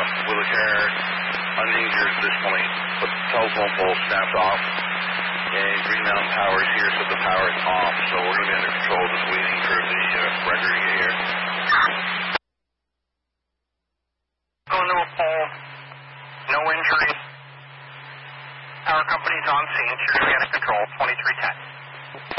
with a car, uninjured at this point, but the telephone pole snapped off. And Green Mountain Power is here, so the power is off. So we're going to be under control, just waiting for the wrecker to get here. Going to a pole, no injuries. Power company's on scene, security under control, 2310.